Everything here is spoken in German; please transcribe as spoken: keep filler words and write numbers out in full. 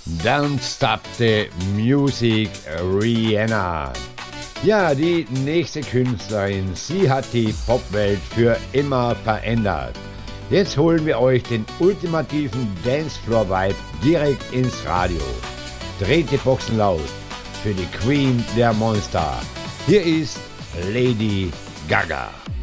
Don't Stop the Music, Rihanna. Ja, die nächste Künstlerin, sie hat die Popwelt für immer verändert. Jetzt holen wir euch den ultimativen Dancefloor-Vibe direkt ins Radio. Dreht die Boxen laut für die Queen der Monster. Hier ist Lady Gaga.